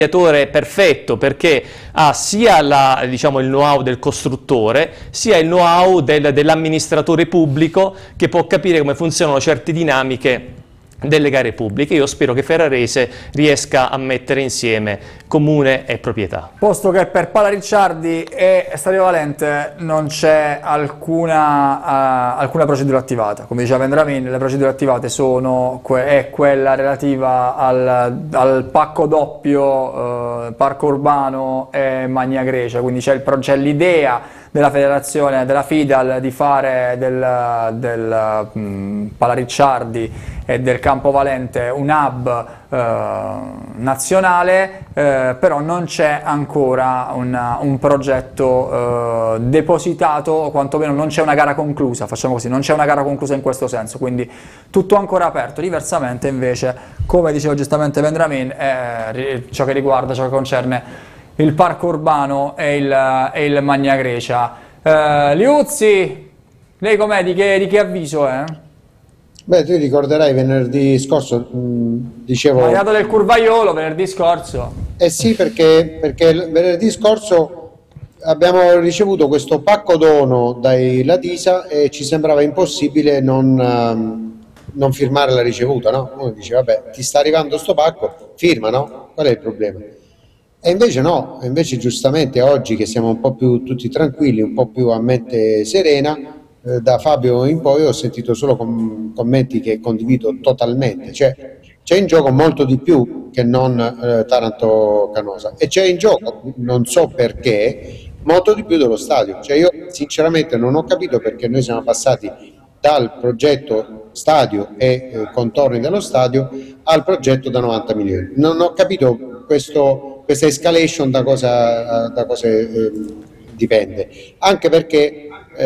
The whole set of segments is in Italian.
perfetto, perché ha sia diciamo, il know-how del costruttore, sia il know-how dell'amministratore pubblico, che può capire come funzionano certe dinamiche delle gare pubbliche. Io spero che Ferrarese riesca a mettere insieme comune e proprietà. Posto che per Pala Ricciardi e Stadio Valente non c'è alcuna procedura attivata, come diceva Vendramin, le procedure attivate è quella relativa al pacco doppio Parco Urbano e Magna Grecia, quindi c'è l'idea della federazione, della FIDAL, di fare del Pala Ricciardi e del Campo Valente un hub nazionale, però non c'è ancora un progetto depositato, o quantomeno non c'è una gara conclusa, facciamo così, non c'è una gara conclusa in questo senso, quindi tutto ancora aperto. Diversamente invece, come diceva giustamente Vendramin, ciò che concerne il Parco Urbano e il Magna Grecia. Liuzzi, lei com'è? Di che avviso è? Beh, tu ricorderai venerdì scorso, dicevo... Hai dato del curvaiolo venerdì scorso. Eh sì, perché venerdì scorso abbiamo ricevuto questo pacco dono dai Latisa e ci sembrava impossibile non firmare la ricevuta, no? Uno dice, vabbè, ti sta arrivando sto pacco, firma, no? Qual è il problema? E invece no, invece giustamente oggi che siamo un po' più tutti tranquilli, un po' più a mente serena, da Fabio in poi ho sentito solo commenti che condivido totalmente, cioè c'è in gioco molto di più che non Taranto-Canosa, e c'è in gioco, non so perché, molto di più dello stadio. Cioè io sinceramente non ho capito perché noi siamo passati dal progetto stadio e contorni dello stadio al progetto da 90 milioni. Non ho capito questa escalation da cosa dipende, anche perché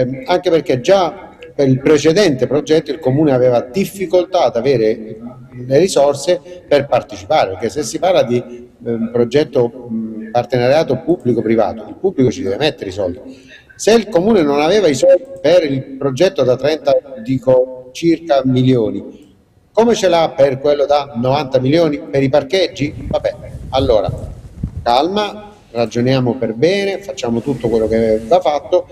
già per il precedente progetto il Comune aveva difficoltà ad avere le risorse per partecipare, perché se si parla di progetto partenariato pubblico-privato, il pubblico ci deve mettere i soldi. Se il Comune non aveva i soldi per il progetto da 30, dico circa milioni, come ce l'ha per quello da 90 milioni per i parcheggi? Vabbè, allora calma, ragioniamo per bene, facciamo tutto quello che va fatto.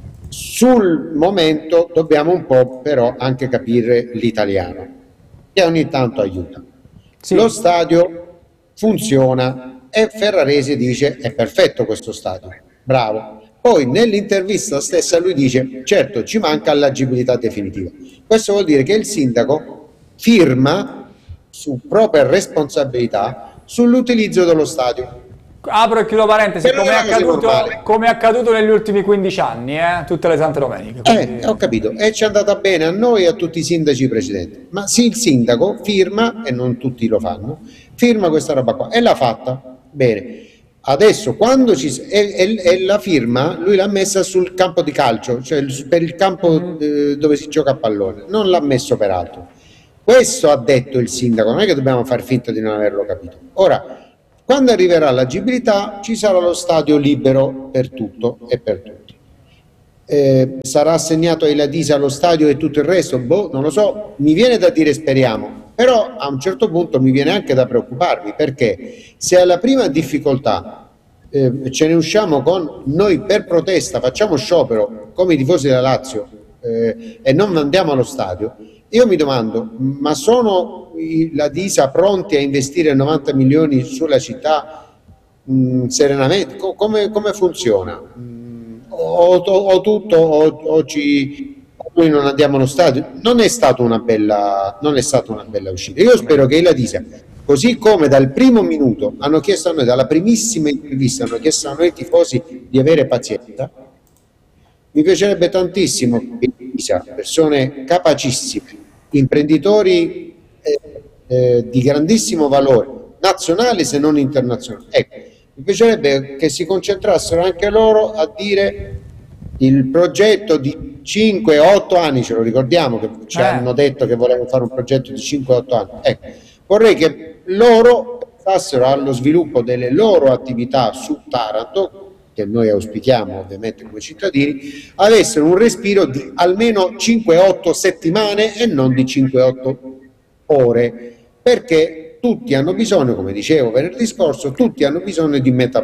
Sul momento dobbiamo un po' però anche capire l'italiano, che ogni tanto aiuta. Sì. Lo stadio funziona e Ferrarese dice è perfetto questo stadio, bravo. Poi nell'intervista stessa lui dice certo ci manca l'agibilità definitiva. Questo vuol dire che il sindaco firma su propria responsabilità sull'utilizzo dello stadio. Apro e chiudo parentesi, come è accaduto negli ultimi 15 anni, tutte le sante domeniche. Quindi... ho capito, e ci è andata bene a noi e a tutti i sindaci precedenti, ma sì, il sindaco firma, e non tutti lo fanno, firma questa roba qua, e l'ha fatta, bene. Adesso, quando e la firma, lui l'ha messa sul campo di calcio, cioè per il campo dove si gioca a pallone, non l'ha messo per altro. Questo ha detto il sindaco, non è che dobbiamo far finta di non averlo capito. Ora, quando arriverà l'agibilità ci sarà lo stadio libero per tutto e per tutti. Sarà assegnato ai Latisa lo stadio e tutto il resto? Boh, non lo so, mi viene da dire speriamo, però a un certo punto mi viene anche da preoccuparmi, perché se alla prima difficoltà ce ne usciamo con noi per protesta, facciamo sciopero come i tifosi della Lazio e non andiamo allo stadio, io mi domando, ma sono la Disa pronti a investire 90 milioni sulla città serenamente? Come funziona? O tutto o noi non andiamo allo stadio? Non è stata una bella uscita. Io spero che la Disa, così come dal primo minuto hanno chiesto a noi, dalla primissima intervista hanno chiesto a noi tifosi di avere pazienza, mi piacerebbe tantissimo che Disa, persone capacissime, imprenditori di grandissimo valore nazionale se non internazionale, ecco, mi piacerebbe che si concentrassero anche loro a dire il progetto di 5-8 anni, ce lo ricordiamo che ci hanno detto che volevano fare un progetto di 5-8 anni, ecco, vorrei che loro pensassero allo sviluppo delle loro attività su Taranto, che noi auspichiamo ovviamente come cittadini, avessero un respiro di almeno 5-8 settimane e non di 5-8 ore, perché tutti hanno bisogno, come dicevo venerdì scorso, tutti hanno bisogno di